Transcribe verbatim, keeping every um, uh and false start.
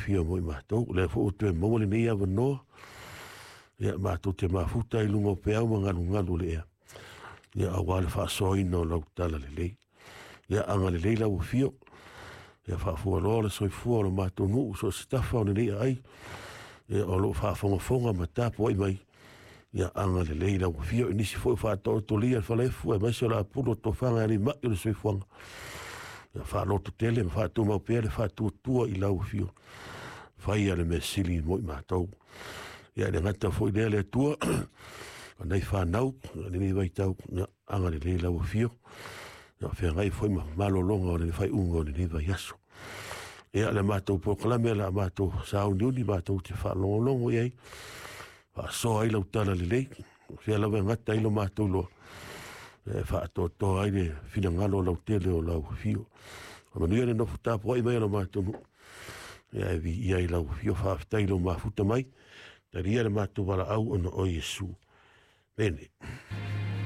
fia mo i mātou. Le fo o tue maua le nei awa noa. Ia mātou te mafuta i lunga o pe au mangalu ngalu le ea. Ia awa le whaasoa ina o lau tala le lei. Ia anga le lei lau fio. Ia whaafua loa le soifua o le mātou nuu so stafa o le nei ai. Ia o lo whaafonga fonga ma tāpua i mai. Ia anga le lei lau fio. Nisi fo i whaatau tolia le whalefu. E maise o la pulo to whanga ni mai o le soifuanga. Ia whaaloto tele ma whaatou mau pea le whaatua tua i lau fio. Whai ale me sili mo i mātou. Ia le ngata fo i lea le tua. Nei whanau. Ni ni vai tau. Anga le lei lau fio. Ia whea ngai fo i ma malolonga o le whai unga o le ni vai aso. Ia le mātou pokalame la mātou sao niuni mātou te whaalongolongo iai. Whaasoa i lau tala le lei. Whea lau e ngata ilo mātou loa. E whaatotoa ai le whina ngalo lau tele o lau fio. Manuia le nofu tāpua i mai alo mātou nu. Ia e vi ia i lau fio whaafitai lau mafuta mai. Tari ia le mātou wala au ono o Yesu. Bene.